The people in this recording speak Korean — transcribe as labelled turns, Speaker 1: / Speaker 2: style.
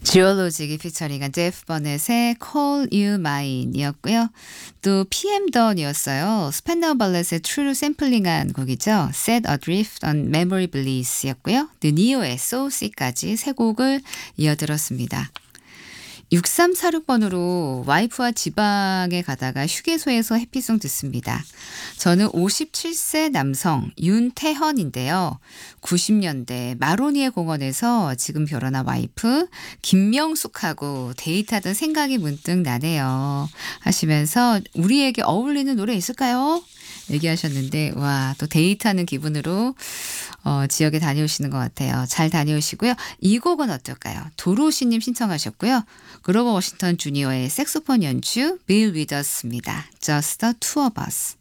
Speaker 1: 지올로직이 피처링한 제프 버넷의 Call You Mine이었고요. 또 PM Dawn이었어요. 스펜더 발렛의 True 샘플링한 곡이죠. Set Adrift on Memory Bliss였고요. 또 니오의 So Sick까지 세 곡을 이어들었습니다. 6346번으로 와이프와 지방에 가다가 휴게소에서 해피송 듣습니다. 저는 57세 남성 윤태헌인데요. 90년대 마로니에 공원에서 지금 결혼한 와이프 김명숙하고 데이트하던 생각이 문득 나네요. 하시면서 우리에게 어울리는 노래 있을까요? 얘기하셨는데 와, 또 데이트하는 기분으로 지역에 다녀오시는 것 같아요. 잘 다녀오시고요. 이 곡은 어떨까요? 도로시님 신청하셨고요. 그로버 워싱턴 주니어의 색소폰 연주 Bill With Us입니다. Just the two of us.